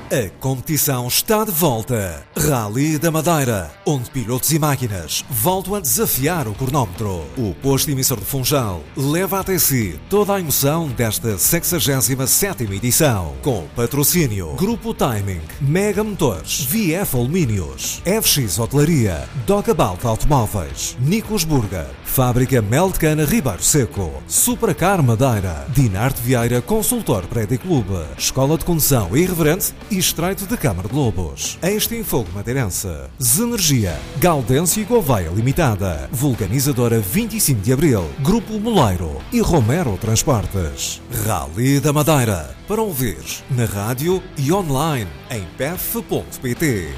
A competição está de volta. Rally da Madeira, onde pilotos e máquinas voltam a desafiar o cronómetro. O posto emissor de Funchal leva até si toda a emoção desta 67ª edição. Com patrocínio Grupo Timing, Mega Motores, VF Alumínios, FX Hotelaria, Dogabout Automóveis, Nicos Burger, Fábrica Mel de Cana Ribeiro Seco, Supracar Madeira, Dinarte Vieira Consultor Prédio Clube, Escola de Condução Irreverente e Estreito de Câmara de Lobos. Extinfogo Madeirense, Zenergia, Gaudêncio e Gouveia Limitada, Vulcanizadora 25 de Abril, Grupo Moleiro e Romero Transportes. Rally da Madeira, para ouvir na rádio e online em pef.pt.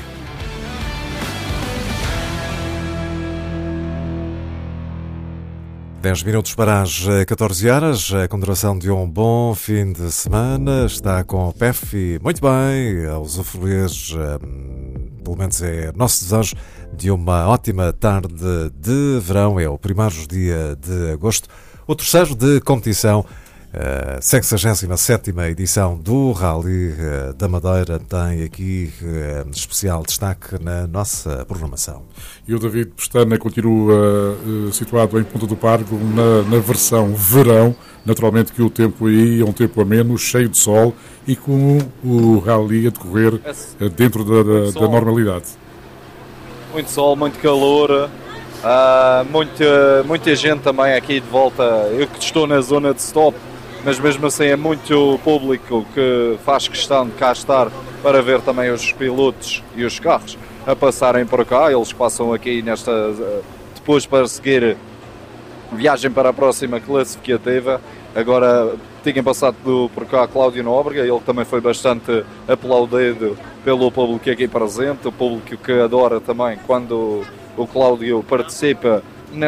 10 minutos para as 14 horas, a continuação de um bom fim de semana. Está com o PEF e muito bem, a usufruir, pelo menos é nosso desejo, de uma ótima tarde de verão. É o primeiro dia de agosto, o terceiro de competição. A 67ª edição do Rally da Madeira tem aqui especial destaque na nossa programação. E o David Pestana continua situado em Ponta do Pargo na versão verão. Naturalmente que o tempo aí é um tempo ameno, cheio de sol e com o Rally a decorrer dentro da normalidade. Muito sol, muito calor, muita gente também aqui de volta. Eu que estou na zona de stop, mas mesmo assim é muito público que faz questão de cá estar para ver também os pilotos e os carros a passarem por cá. Eles passam aqui depois para seguir viagem para a próxima classificativa. Agora tinham passado por cá Cláudio Nóbrega, ele também foi bastante aplaudido pelo público aqui presente, o público que adora também quando o Cláudio participa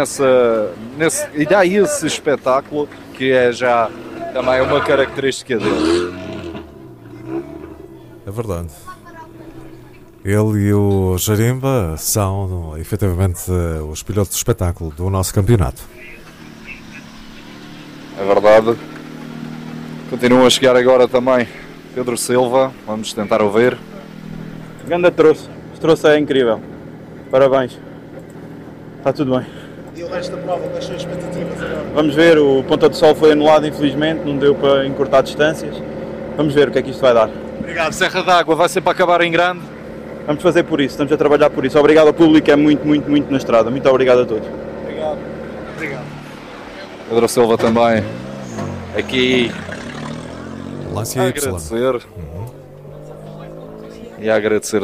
e dá esse espetáculo que é já também uma característica dele. É verdade. Ele e o Jarimba são efetivamente os pilotos de espetáculo do nosso campeonato. É verdade. Continuam a chegar agora também Pedro Silva. Vamos tentar ouvir. Ganda trouxe. Este trouxe é incrível. Parabéns. Está tudo bem. E o resto da prova, quais são as expectativas agora? Vamos ver, o Ponta do Sol foi anulado infelizmente, não deu para encurtar distâncias. Vamos ver o que é que isto vai dar. Obrigado. Serra d'Água vai ser para acabar em grande? Vamos fazer por isso, estamos a trabalhar por isso. Obrigado ao público, é muito na estrada. Muito obrigado a todos. Obrigado. Pedro Silva também aqui a agradecer e a agradecer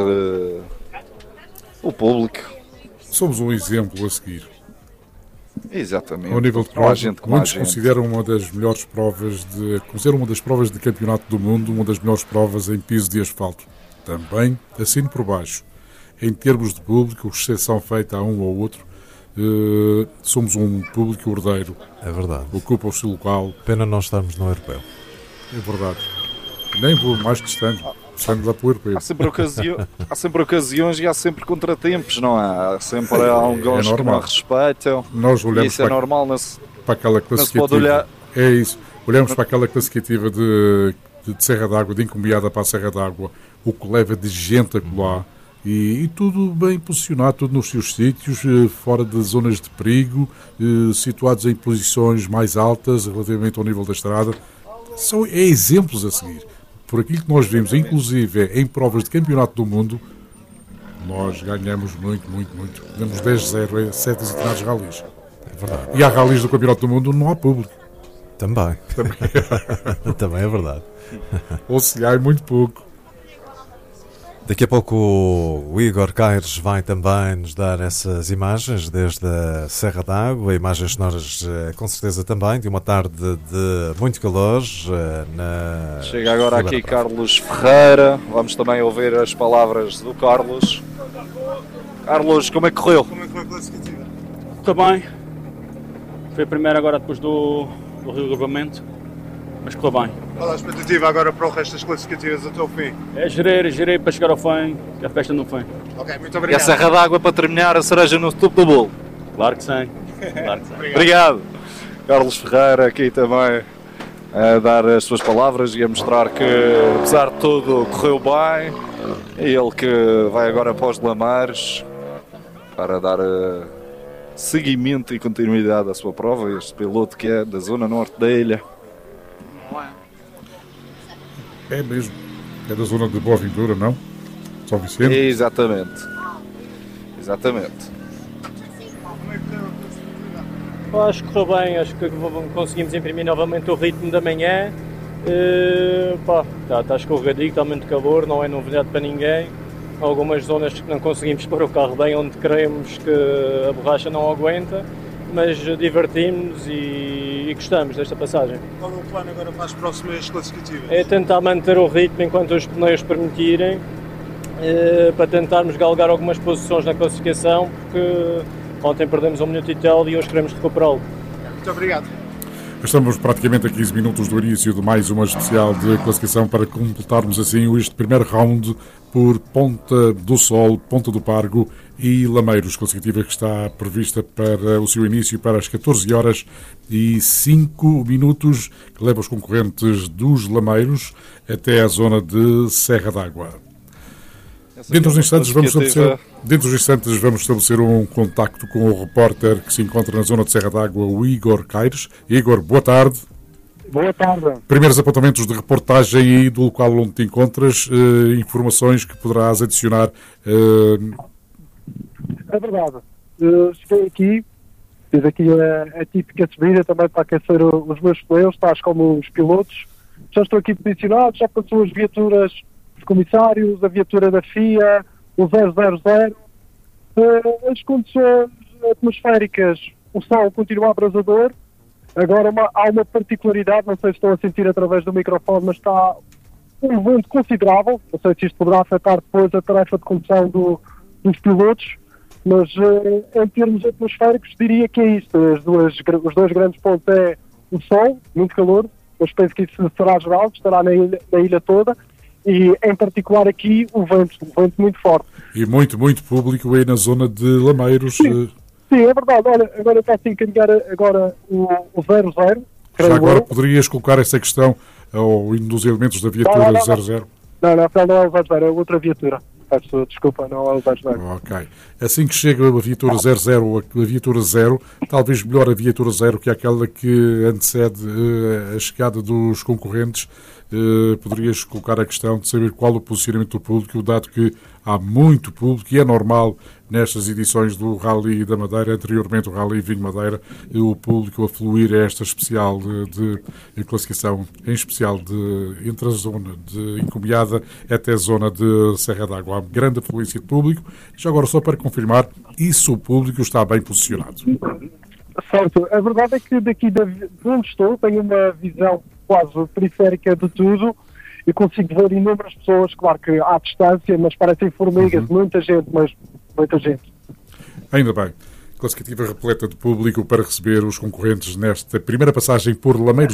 o público. Somos um exemplo a seguir. Exatamente. Ao nível de prova, muitos consideram uma das melhores provas de campeonato do mundo, uma das melhores provas em piso de asfalto. Também, assino por baixo. Em termos de público, exceção feita a um ou outro, somos um público ordeiro. É verdade. Ocupa o seu local. Pena não estarmos no europeu. É verdade. Nem por mais que estamos lá para o europeu. Há sempre ocasiões e há sempre contratempos, não é? Há sempre alguns que não respeitam. Nós olhamos isso é normal. Para aquela classificativa. É isso. Olhamos para aquela classificativa de Serra d'Água, de Encombiada para a Serra d'Água, o que leva de gente a colar. E tudo bem posicionado, tudo nos seus sítios, fora de zonas de perigo, situados em posições mais altas relativamente ao nível da estrada. São exemplos a seguir. Por aquilo que nós vimos, inclusive em provas de campeonato do mundo, nós ganhamos muito. Damos 10-0 a certos determinados ralis. É verdade. E há ralis do campeonato do mundo não há público. Também. Também é verdade. Ou se há muito pouco. Daqui a pouco o Igor Caires vai também nos dar essas imagens desde a Serra d'Água, imagens sonoras com certeza também, de uma tarde de muito calor. Chega agora aqui Carlos Ferreira, vamos também ouvir as palavras do Carlos. Carlos, como é que correu? Como é que foi a classificativa? Está bem. Foi a primeira agora depois do regulamento, mas correu bem. Qual a expectativa agora para o resto das classificativas até o fim? É gerir para chegar ao fim, que a festa no fim. Ok, muito E a obrigado. Serra d'Água para terminar a cereja no topo do bolo. Claro que sim. Obrigado. Carlos Ferreira aqui também a dar as suas palavras e a mostrar que, apesar de tudo, correu bem. É ele que vai agora para os Lamares para dar seguimento e continuidade à sua prova. Este piloto que é da zona norte da ilha. É mesmo. É da zona de Boa Ventura, não? São Vicente? Exatamente. Acho que correu bem, acho que conseguimos imprimir novamente o ritmo da manhã. Está escorregadio, está muito calor, não é novidade para ninguém. Há algumas zonas que não conseguimos pôr o carro bem onde queremos, que a borracha não aguenta, mas divertimos-nos e gostamos desta passagem. Qual é o plano agora para as próximas classificativas? É tentar manter o ritmo enquanto os pneus permitirem, para tentarmos galgar algumas posições na classificação, porque ontem perdemos 1 minuto e tal e hoje queremos recuperá-lo. Muito obrigado. Estamos praticamente a 15 minutos do início de mais uma especial de classificação para completarmos assim este primeiro round por Ponta do Sol, Ponta do Pargo e Lameiros, classificativa que está prevista para o seu início para as 14 horas e 5 minutos, que leva os concorrentes dos Lameiros até a zona de Serra d'Água. Dentro dos instantes vamos estabelecer um contacto com o repórter que se encontra na zona de Serra d'Água, o Igor Caires. Igor, boa tarde. Boa tarde. Primeiros apontamentos de reportagem aí do local onde te encontras, informações que poderás adicionar. É verdade. Cheguei aqui, fiz aqui a típica subida também para aquecer os meus pneus, tais como os pilotos. Já estou aqui posicionado, já passou as viaturas dos comissários, a viatura da FIA, o 000. As condições atmosféricas, o sol continua abrasador. Agora há uma particularidade, não sei se estão a sentir através do microfone, mas está um vento considerável. Não sei se isto poderá afetar depois a tarefa de condução dos pilotos, mas em termos atmosféricos diria que é isto. Os dois grandes pontos é o sol, muito calor, mas penso que isso será geral, estará na ilha toda, e em particular aqui o vento muito forte. E muito público aí na zona de Lameiros. Sim, é verdade. Olha, agora está a encaminhar agora o 00. Já agora poderias colocar essa questão ao um dos elementos da viatura 00? Não é o 00, é outra viatura. Peço desculpa, não é o 00. Ok. Assim que chega a viatura 00 ou a viatura 0, talvez melhor a viatura 0 que aquela que antecede a chegada dos concorrentes. Poderias colocar a questão de saber qual o posicionamento do público, dado que há muito público e é normal nestas edições do Rally da Madeira, anteriormente o Rally Vinho Madeira, o público a fluir a esta especial de classificação, em especial entre a zona de Encomiada até a zona de Serra d'Água. Há grande afluência de público. Já agora, só para confirmar, isso o público está bem posicionado. Certo. A verdade é que daqui de onde estou tenho uma visão quase periférica de tudo e consigo ver inúmeras pessoas, claro que à distância, mas parecem formigas, muita gente. Ainda bem. Classificativa repleta de público para receber os concorrentes nesta primeira passagem por Lameiros